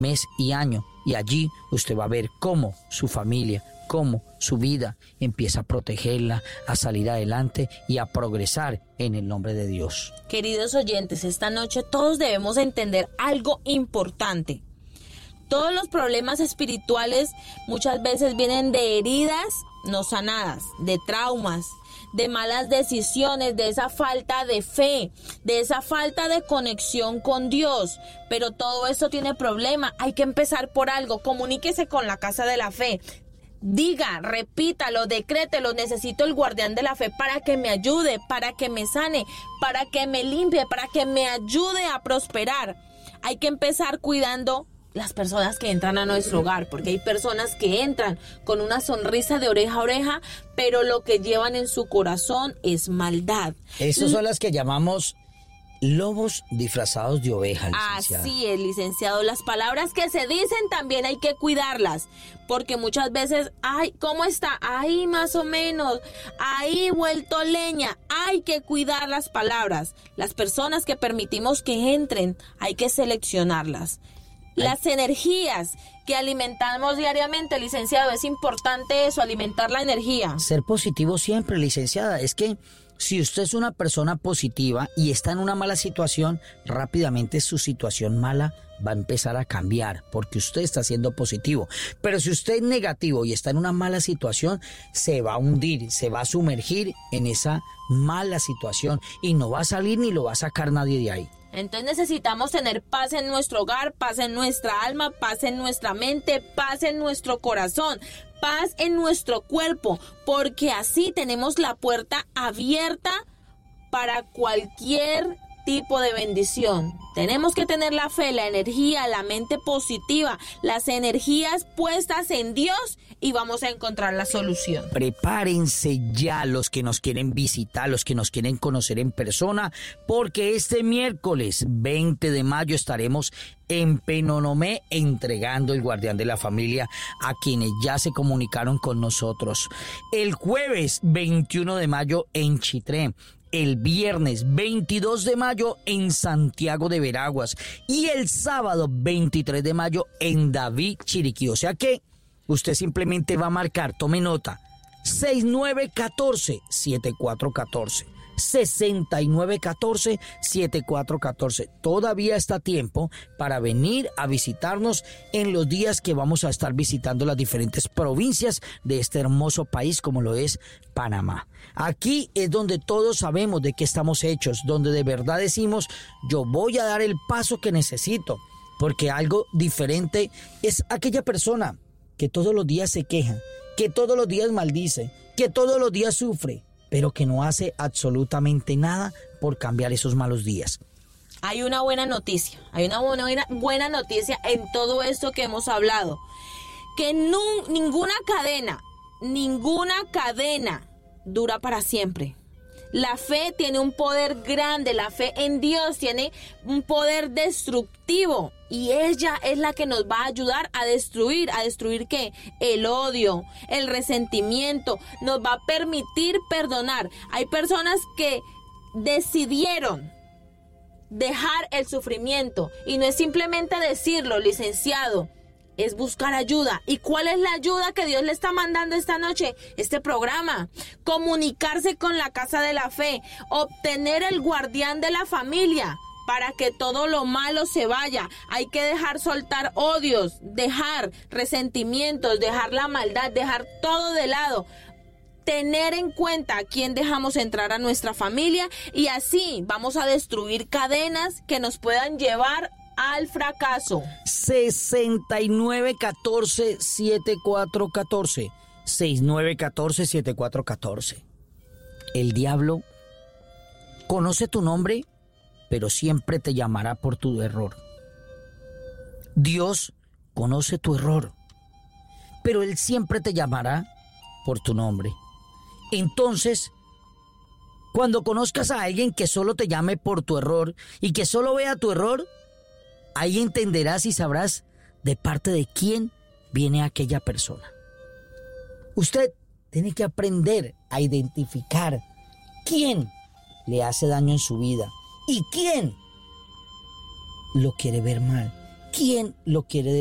mes y año, y allí usted va a ver cómo su familia, cómo su vida empieza a protegerla, a salir adelante y a progresar en el nombre de Dios. Queridos oyentes, esta noche todos debemos entender algo importante. Todos los problemas espirituales muchas veces vienen de heridas no sanadas, de traumas, de malas decisiones, de esa falta de fe, de esa falta de conexión con Dios. Pero todo esto tiene problema. Hay que empezar por algo. Comuníquese con la Casa de la Fe. Diga, repítalo, decrételo, necesito el guardián de la fe para que me ayude, para que me sane, para que me limpie, para que me ayude a prosperar. Hay que empezar cuidando las personas que entran a nuestro hogar, porque hay personas que entran con una sonrisa de oreja a oreja, pero lo que llevan en su corazón es maldad. Esas son las que llamamos lobos disfrazados de ovejas, licenciada. Así es, licenciado. Las palabras que se dicen también hay que cuidarlas, porque muchas veces, ay, ¿cómo está? Ay, más o menos, ahí vuelto leña. Hay que cuidar las palabras. Las personas que permitimos que entren, hay que seleccionarlas. Las energías que alimentamos diariamente, licenciado, es importante eso, alimentar la energía. Ser positivo siempre, licenciada. Es que si usted es una persona positiva y está en una mala situación, rápidamente su situación mala va a empezar a cambiar porque usted está siendo positivo. Pero si usted es negativo y está en una mala situación, se va a hundir, se va a sumergir en esa mala situación y no va a salir ni lo va a sacar nadie de ahí. Entonces necesitamos tener paz en nuestro hogar, paz en nuestra alma, paz en nuestra mente, paz en nuestro corazón, paz en nuestro cuerpo, porque así tenemos la puerta abierta para cualquier tipo de bendición. Tenemos que tener la fe, la energía, la mente positiva, las energías puestas en Dios y vamos a encontrar la solución. Prepárense ya los que nos quieren visitar, los que nos quieren conocer en persona, porque este miércoles 20 de mayo estaremos en Penonomé entregando el guardián de la familia a quienes ya se comunicaron con nosotros. El jueves 21 de mayo en Chitré. El viernes 22 de mayo en Santiago de Veraguas y el sábado 23 de mayo en David, Chiriquí. O sea que usted simplemente va a marcar, tome nota, 6914-7414. 6914-7414. Todavía está a tiempo para venir a visitarnos en los días que vamos a estar visitando las diferentes provincias de este hermoso país como lo es Panamá. Aquí es donde todos sabemos de qué estamos hechos, donde de verdad decimos, yo voy a dar el paso que necesito, porque algo diferente es aquella persona que todos los días se queja, que todos los días maldice, que todos los días sufre, pero que no hace absolutamente nada por cambiar esos malos días. Hay una buena noticia, buena noticia en todo esto que hemos hablado, que ninguna cadena dura para siempre. La fe tiene un poder grande, la fe en Dios tiene un poder destructivo y ella es la que nos va a ayudar a destruir ¿qué? El odio, el resentimiento, nos va a permitir perdonar. Hay personas que decidieron dejar el sufrimiento y no es simplemente decirlo, licenciado, es buscar ayuda. ¿Y cuál es la ayuda que Dios le está mandando esta noche? Este programa. Comunicarse con la Casa de la Fe. Obtener el guardián de la familia para que todo lo malo se vaya. Hay que dejar soltar odios, dejar resentimientos, dejar la maldad, dejar todo de lado. Tener en cuenta a quién dejamos entrar a nuestra familia y así vamos a destruir cadenas que nos puedan llevar al fracaso. 6914-7414. 6914-7414. El diablo conoce tu nombre, pero siempre te llamará por tu error. Dios conoce tu error, pero Él siempre te llamará por tu nombre. Entonces, cuando conozcas a alguien que solo te llame por tu error y que solo vea tu error, ahí entenderás y sabrás de parte de quién viene aquella persona. Usted tiene que aprender a identificar quién le hace daño en su vida y quién lo quiere ver mal, ¿Quién lo quiere